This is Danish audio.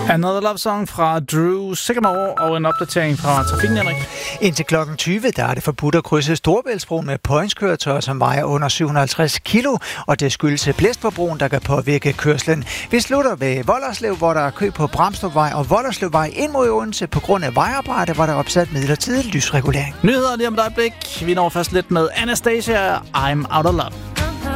Another Love Song fra Drew Sigamore og en opdatering fra trafikken, Henrik. Indtil klokken 20, der er det forbudt at krydse Storebæltsbroen med påhængskøretøjer, som vejer under 750 kilo, og det skyldes blæst på broen, der kan påvirke kørslen. Vi slutter ved Vollerslev, hvor der er kø på Bramstrupvej og Vollerslevvej ind mod Odense på grund af vejarbejde, hvor der er opsat midlertidig lysregulering. Nyheder lige om et øjeblik. Vi når først lidt med Anastasia, I'm Out of Love.